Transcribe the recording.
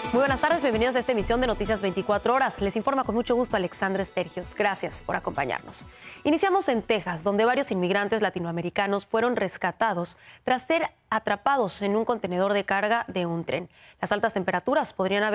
Muy buenas tardes, bienvenidos a esta emisión de Noticias 24 Horas. Les informa con mucho gusto Alexandra Estergios. Gracias por acompañarnos. Iniciamos en Texas, donde varios inmigrantes latinoamericanos fueron rescatados tras ser atrapados en un contenedor de carga de un tren. Las altas temperaturas podrían haber